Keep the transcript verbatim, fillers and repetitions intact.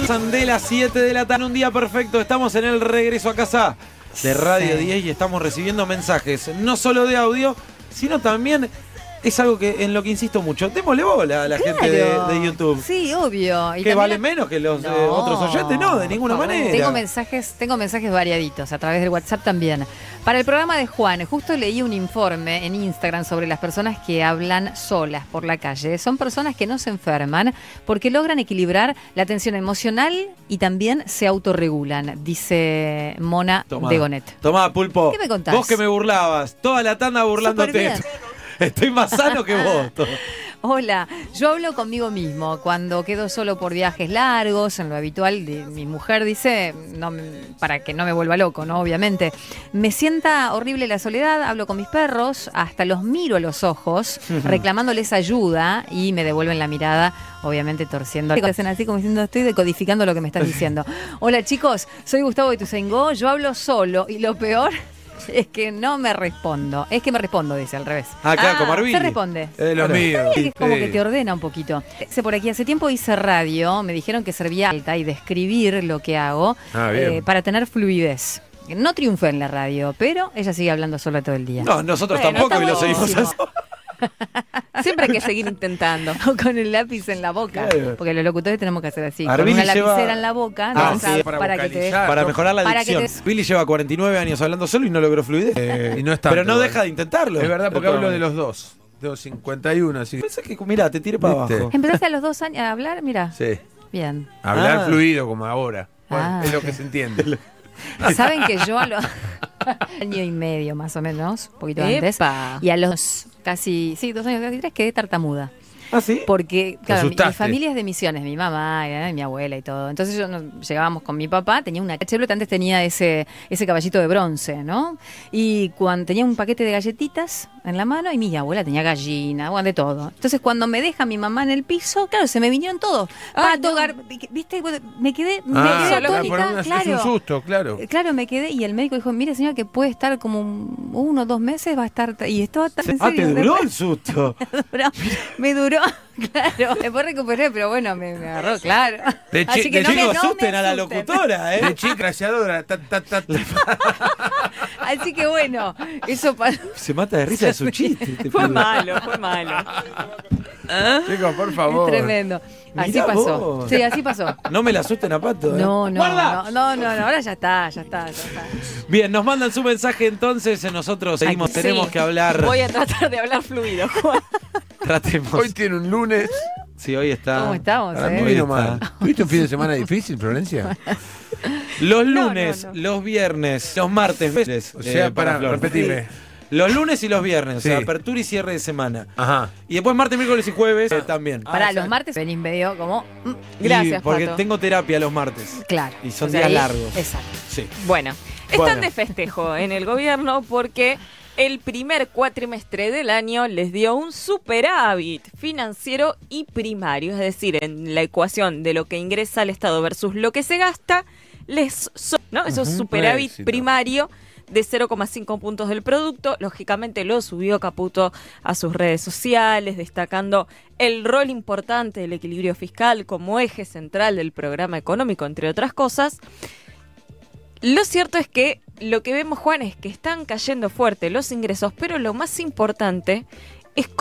Pasan de las siete de la tarde, un día perfecto. Estamos en el regreso a casa de Radio sí. diez y estamos recibiendo mensajes, no solo de audio, sino también... Es algo que en lo que insisto mucho. Démosle bola a la claro. gente de, de YouTube. Sí, obvio. ¿Que vale la... menos que los no, eh, otros oyentes? No, de ninguna manera. Tengo mensajes, tengo mensajes variaditos a través del WhatsApp también. Para el programa de Juan, justo leí un informe en Instagram sobre las personas que hablan solas por la calle. Son personas que no se enferman porque logran equilibrar la tensión emocional y también se autorregulan, dice Mona tomá, de Gonet. Tomá, Pulpo. ¿Qué me contás? Vos que me burlabas, toda la tanda burlándote. Estoy más sano que vos. Hola, yo hablo conmigo mismo cuando quedo solo por viajes largos, en lo habitual de mi mujer dice, no, para que no me vuelva loco, ¿no? Obviamente. Me sienta horrible la soledad, hablo con mis perros, hasta los miro a los ojos, reclamándoles ayuda y me devuelven la mirada, obviamente torciendo. Hacen así como diciendo, estoy decodificando lo que me estás diciendo. Hola chicos, soy Gustavo de Ituzaingó, yo hablo solo y lo peor... Es que no me respondo. Es que me respondo, dice, al revés. Acá, ah, como Arvili. Se responde. Es lo mío. Es como que te ordena un poquito. Por aquí, hace tiempo hice radio. Me dijeron que servía alta y describir lo que hago ah, eh, para tener fluidez. No triunfé en la radio, pero ella sigue hablando sola todo el día. No, nosotros bueno, tampoco y lo seguimos haciendo. Siempre hay que seguir intentando. O con el lápiz en la boca. Claro. Porque los locutores tenemos que hacer así. Arvili con una lleva... lapicera en la boca. Ah, no, sí, para, para, que te... para mejorar la para dicción. Te... Billy lleva cuarenta y nueve años hablando solo y no logró fluidez. Eh, y no es tanto, pero no igual. Deja de intentarlo. Es verdad, porque hablo de los dos. Tengo cincuenta y uno, así. Pensé que, mirá, te tiré para abajo. ¿Empezaste a los dos años a hablar? Mira. Sí. Bien. Hablar ah. fluido como ahora. Bueno, ah. es lo que se entiende. Saben que yo a los año y medio más o menos, un poquito Epa. antes, y a los casi, sí, dos años, casi tres, quedé tartamuda. ¿Ah, sí? Porque, claro, mi, mi familia es de Misiones, mi mamá, y mi abuela y todo. Entonces yo nos llegábamos con mi papá, tenía una chelota, antes tenía ese ese caballito de bronce, ¿no? Y cuando tenía un paquete de galletitas en la mano y mi abuela tenía gallina, bueno, de todo. Entonces cuando me deja mi mamá en el piso, claro, se me vinieron todos. Pato, gar... ¿viste? Me quedé, me ah, quedé atónica, una, claro. Es un susto, claro. Claro, me quedé y el médico dijo, mire señora, que puede estar como un, uno o dos meses, va a estar... Y esto tan ah, ¿te duró el susto? me duró, me duró. Claro, después recuperé, pero bueno, me, me agarró, claro. De chi- Así que de no, me, no asusten a la locutora, ¿eh? De chica graciadora. Ta, ta, ta, ta. Así que bueno, eso pasó. Se mata de risa de su chiste. Fue malo, fue malo. ¿Ah? Chicos, por favor. Es tremendo. Así Mirá pasó. Vos. Sí, así pasó. No me la asusten a Pato, ¿eh? No, no, no, no, no, no, ahora ya está, ya está, ya está. Bien, nos mandan su mensaje entonces, nosotros seguimos, Ay, tenemos sí. que hablar. Voy a tratar de hablar fluido, Juan. Tratemos. Hoy tiene un lunes. Sí, hoy está. ¿Cómo estamos, Para eh? mí vino mal. ¿Tuviste un fin de semana difícil, Florencia? Los lunes, no, no, no. los viernes, los martes. O sea, eh, para, Flor. repetime. Los lunes y los viernes, Sí. o sea, apertura y cierre de semana. Ajá. Y después martes, miércoles y jueves eh, también. Para Ah, los martes venís medio como... mm, Gracias, y porque Pato. tengo terapia los martes. claro. Y son O días sea, ahí- largos. Exacto. Sí. Bueno, están Bueno. de festejo en el gobierno porque el primer cuatrimestre del año les dio un superávit financiero y primario. Es decir, en la ecuación de lo que ingresa al Estado versus lo que se gasta, les so- ¿no? Eso es Ujú, superávit éxito. primario de cero coma cinco puntos del producto. Lógicamente lo subió Caputo a sus redes sociales, destacando el rol importante del equilibrio fiscal como eje central del programa económico, entre otras cosas. Lo cierto es que lo que vemos, Juan, es que están cayendo fuerte los ingresos, pero lo más importante es